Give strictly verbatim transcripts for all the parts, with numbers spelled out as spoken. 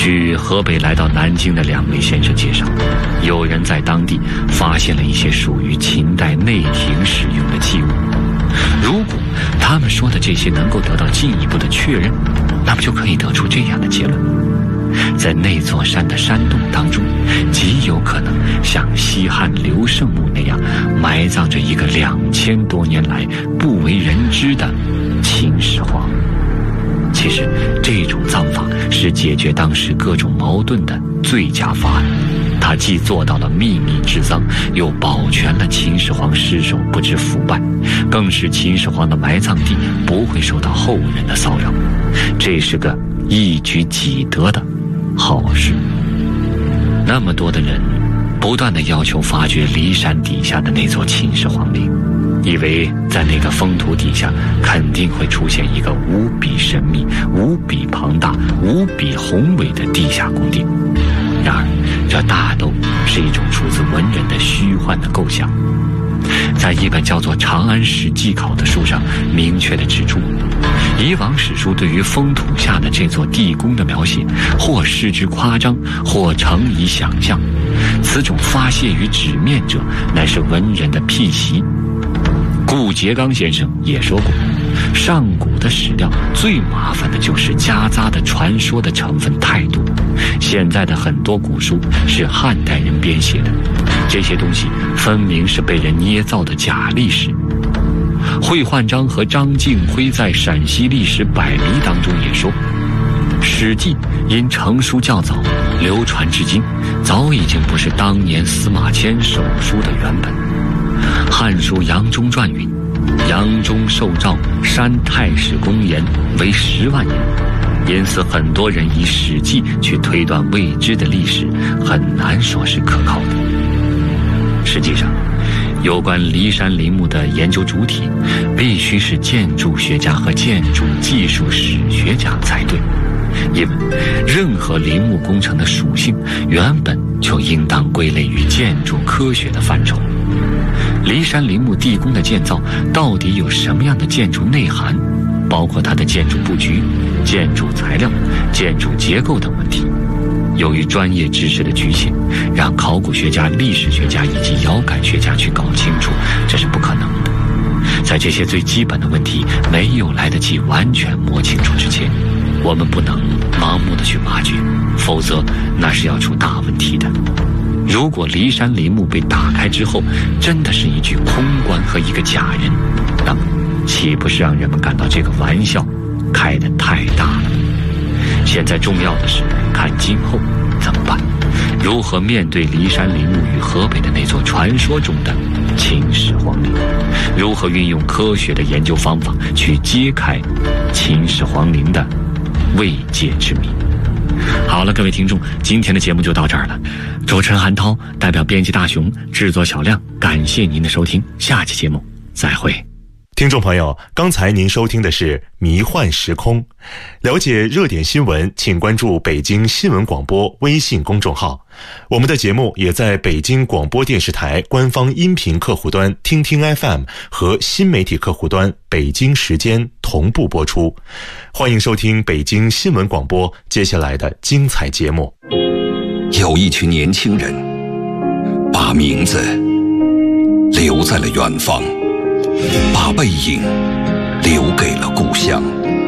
据河北来到南京的两位先生介绍，有人在当地发现了一些属于秦代内廷使用的器物。如果他们说的这些能够得到进一步的确认，那么就可以得出这样的结论：在那座山的山洞当中，极有可能像西汉刘胜墓那样埋葬着一个两千多年来不为人知的秦始皇。其实这种葬法是解决当时各种矛盾的最佳方案，它既做到了秘密治丧，又保全了秦始皇尸首不致腐败，更使秦始皇的埋葬地不会受到后人的骚扰。这是个一举几得的好事。那么多的人不断地要求发掘骊山底下的那座秦始皇陵，以为在那个封土底下肯定会出现一个无比神秘、无比庞大、无比宏伟的地下宫殿。然而这大都是一种出自文人的虚幻的构想。在一本叫做《长安史记考》的书上明确地指出，以往史书对于封土下的这座地宫的描写，或失之夸张，或乘以想象，此种发泄于纸面者，乃是文人的辟袭。顾颉刚先生也说过，上古的史料最麻烦的就是夹杂的传说的成分太多。现在的很多古书是汉代人编写的，这些东西分明是被人捏造的假历史。惠焕章和张敬辉在《陕西历史百迷》当中也说，《史记》因成书较早，流传至今，早已经不是当年司马迁手书的原本。《汉书·杨忠传》云：“杨忠受诏山太史公盐为十万年。”因此，很多人以《史记》去推断未知的历史，很难说是可靠的。实际上，有关骊山陵墓的研究主体，必须是建筑学家和建筑技术史学家才对，因为任何陵墓工程的属性原本就应当归类于建筑科学的范畴。骊山陵墓地宫的建造到底有什么样的建筑内涵，包括它的建筑布局、建筑材料、建筑结构等问题，由于专业知识的局限，让考古学家、历史学家以及遥感学家去搞清楚，这是不可能的。在这些最基本的问题没有来得及完全摸清楚之前，我们不能盲目的去挖掘，否则那是要出大问题的。如果骊山陵墓被打开之后真的是一具空棺和一个假人，那么岂不是让人们感到这个玩笑开得太大了？现在重要的是看今后怎么办，如何面对骊山陵墓与河北的那座传说中的秦始皇陵，如何运用科学的研究方法去揭开秦始皇陵的未解之谜。好了，各位听众，今天的节目就到这儿了。主持人韩涛代表编辑大熊，制作小亮，感谢您的收听，下期节目再会。 听众朋友，刚才您收听的是《迷幻时空》，了解热点新闻，请关注北京新闻广播微信公众号。我们的节目也在北京广播电视台官方音频客户端听听 F M 和新媒体客户端北京时间同步播出。欢迎收听北京新闻广播接下来的精彩节目。 有一群年轻人把名字留在了远方，把背影留给了故乡。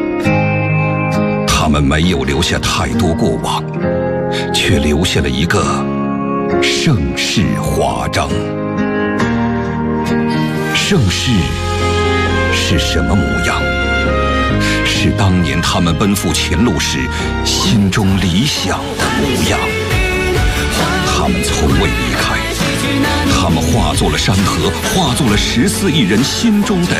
他们没有留下太多过往，却留下了一个盛世华章。盛世是什么模样？是当年他们奔赴前路时心中理想的模样。他们从未离开，他们化作了山河，化作了十四亿人心中的